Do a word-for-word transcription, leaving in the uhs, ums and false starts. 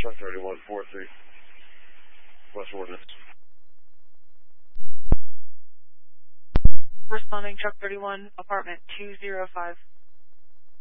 Truck thirty-one four three. West Ordnance. Responding Truck thirty-one, apartment two zero five.